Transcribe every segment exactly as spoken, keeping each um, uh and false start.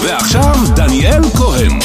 ועכשיו דניאל כהן.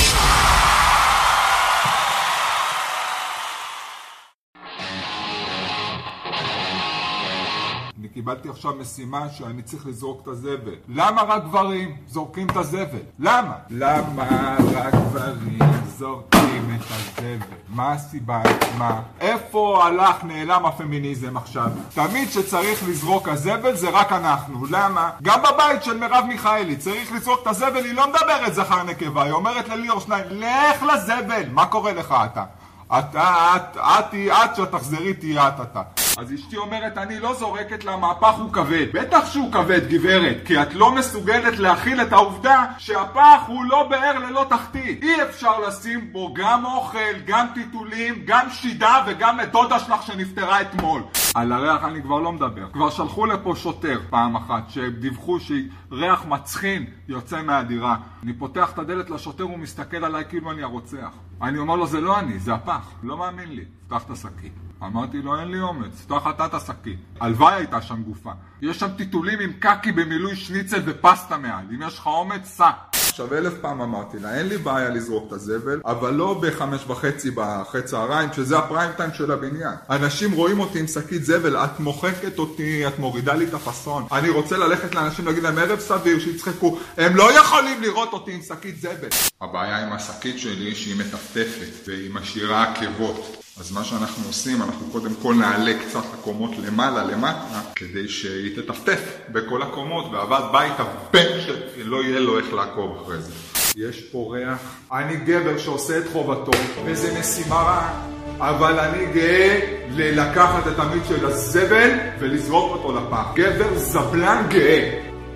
אני קיבלתי עכשיו משימה שאני צריך לזרוק את הזבל. למה רק גברים זורקים את הזבל? למה? למה רק גברים זורקים את הזבל? מה הסיבה? מה? איפה הלך נעלם הפמיניזם עכשיו? תמיד שצריך לזרוק הזבל זה רק אנחנו. למה? גם בבית של מרב מיכאלי צריך לזרוק את הזבל, היא לא מדברת זכר נקבה, היא אומרת לליאור שניים, לך לזבל. מה קורה לך אתה? אתה, את, את, את, שתחזרי תהיה את אתה. אז אשתי אומרת, אני לא זורקת למהפך הוא כבד. בטח שהוא כבד, גברת, כי את לא מסוגלת להכיל את העובדה שהפח הוא לא באר ללא תחתית. אי אפשר לשים בו גם אוכל, גם טיטולים, גם שידה וגם את דודה שלך שנפטרה אתמול. על הריח אני כבר לא מדבר. כבר שלחו לפה שוטר פעם אחת שדיווחו שריח מצחין יוצא מהדירה. אני פותח את הדלת לשוטר, הוא מסתכל עליי כאילו אני הרוצח. אני אומר לו, זה לא אני, זה הפח. לא מאמין לי. פתח את השקית. אמרתי לו, אין לי אומץ, פתח אתה את השקית. הלוואי הייתה שם גופה. יש שם טיטולים עם קקי במילוי שניצל ופסטה מעל. אם יש לך אומץ, סע. עכשיו אלף פעם אמרתי לה, אין לי בעיה לזרוק את הזבל, אבל לא בחמש וחצי בחצי צהריים, שזה הפריים טיים של הבניין. אנשים רואים אותי עם שקית זבל, את מוחקת אותי, את מורידה לי את הפסון. אני רוצה ללכת לאנשים להגיד להם, ערב סביר, שיצחקו, הם לא יכולים לראות אותי עם שקית זבל. הבעיה עם השקית שלי שהיא מטפטפת והיא משאירה עקבות. אז מה שאנחנו עושים, אנחנו קודם כל נעלה קצת הקומות למעלה, למטה, כדי שהיא תטפטף בכל הקומות, ועבד בית הבן שלא יהיה לו איך לעקוב אחרי זה. יש פה ריח. אני גבר שעושה את חובתו, וזה משימה רעה, אבל אני גאה ללקחת את המיץ של הזבל ולזרוק אותו לפח. גבר זבלן גאה.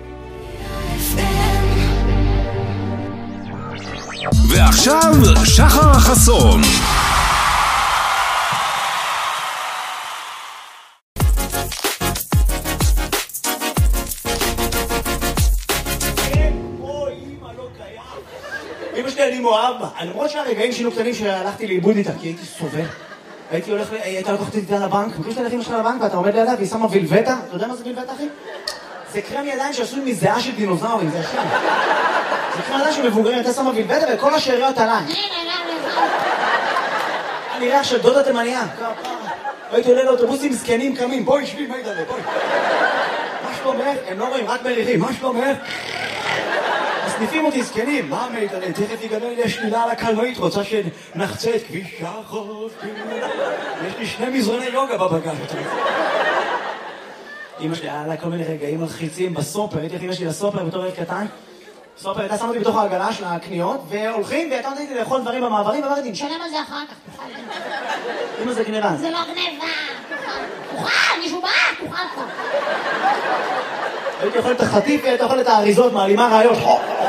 ועכשיו שחר החסון. אמא שלי אני מאוהב בה, למרות שהרגעים שלו קטנים שהלכתי לאיבוד איתה, כי הייתי סובל. הייתי הולך, הייתה לקוחת איתה לבנק, מכיר שאתה הולך אמא שלך לבנק ואתה עומד לידה והיא שמה וילבטה, אתה יודע מה זה וילבטה אחי? זה קרם ידיים שעשוי מזיעה של דינוזאורים, זה השם. זה קרם ידיים של מבוגרים, אתה שמה וילבטה וכל השאריות עליי. אני ריח של דודה תימניה. הייתי עולה לאוטובוסים זקנים קמים, בואי שבי, מה ידעלה, בואי. מה שלומך? הם לא רואים, רק מריחים, מה שלומך? סניפים אותי זקנים, מה מיתנה? תכף יגדל לי השלילה על הקלנועית, רוצה שנחצה את כביש החוף. יש לי שני מזרוני יוגה בבגז. אמא שלי היה לה כל מיני רגעים מלחיצים בסופר, הייתי הכי אמא שלי לסופר בתור רגע קטן. סופר הייתה שמה אותי בתוך העגלה של הקניות, והולכים והייתה נותנת לי לאכול דברים במעברים, ואמרתי, נשלם על זה אחר כך, תוכל. אמא זה גניבה. זה לא גניבה, תוכל, מישהו בא, תוכל פה. הייתי אוכל את החטיף והייתי אוכל את האריזות, מעלימה רעיון.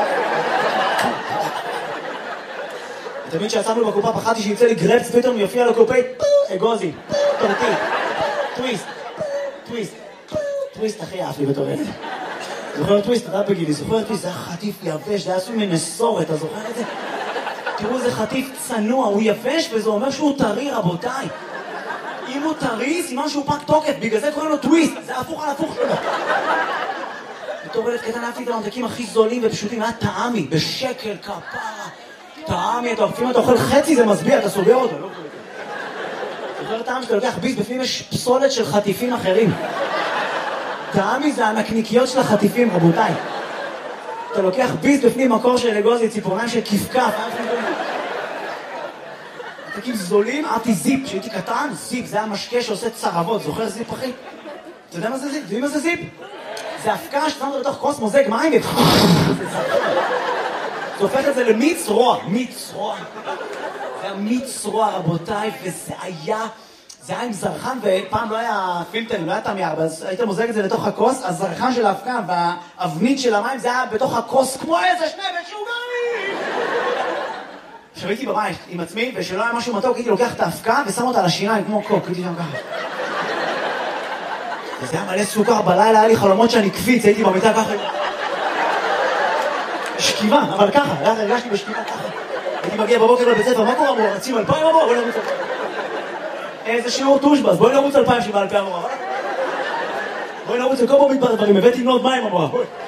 תמיד שיצאנו בקופה פחדתי שיצא לי גרפס, פתאום יופיע לקופי, אגוזי, טורטי, טוויסט, טוויסט, טוויסט הכי אהב לי בתור ילד. זוכר טוויסט, אתה בגילי, זוכר טוויסט, זה היה חטיף יבש, זה היה עשוי מנסורת, אתה זוכר את זה? תראו, זה חטיף צנוע, הוא יבש וזה אומר שהוא טרי, רבותיי. אם הוא טרי, סימן שהוא פק תוקף, בגלל זה קוראים לו טוויסט, זה הפוך על הפוך שלו. בתור ילד קטן אהבתי את הממתקים הכי זולים ופשוטים, היה טעמי, בשקל, כפרה. טעמי, אתה אוכפים, אתה אוכל חצי, זה מסביע, אתה סוגר אותו, לא? זוכר טעם שאתה לוקח ביס, בפנים יש פסולת של חטיפים אחרים. טעמי זה הנקניקיות של החטיפים, רבותיי. אתה לוקח ביס בפנים מקור של אגוזי, ציפורניים של כפקף. ממתקים זולים, אהבתי זיפ, כשהייתי קטן, זיפ, זה היה משקה שעושה צרבות, זוכר זיפ אחי? אתה יודע מה זה זיפ? יודעים מה זה זיפ? זה הפקה ששמת לתוך כוס מוזג מים ו... זה הופך את זה למיץ רוע, מיץ רוע. זה היה מיץ רוע רבותיי, וזה היה... זה היה עם זרחן, ופעם לא היה פילטר, לא היה תמייר, אז היית מוזג את זה לתוך הכוס, הזרחן של ההפקה והאבנית של המים זה היה בתוך הכוס כמו איזה שני משוגעים! עכשיו הייתי בבית עם עצמי, ושלא היה משהו מתוק, הייתי לוקח את ההפקה ושם אותה על השיניים כמו קוק, הייתי שם ככה. וזה היה מלא סוכר, בלילה היה לי חלומות שאני קפיץ, הייתי במיטה ככה. שכיבה, אבל ככה, הרגשתי בשכיבה ככה. הייתי מגיע בבוקר לבית ספר, מה קורה בו? רצים אלפיים הבוא, בואי נרוץ אלפיים. איזה שיעור טושבס, בואי נרוץ אלפיים שבעה אלפיים המורה. בואי נרוץ לכל בו מתבר דברים, הבאתי נוד מים המורה, בואי.